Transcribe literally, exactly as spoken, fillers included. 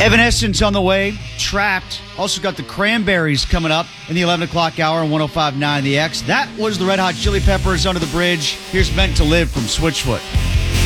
Evanescence on the way. Trapped. Also got the Cranberries coming up in the eleven o'clock hour on one oh five point nine The X. That was the Red Hot Chili Peppers, Under the Bridge. Here's Meant to Live from Switchfoot.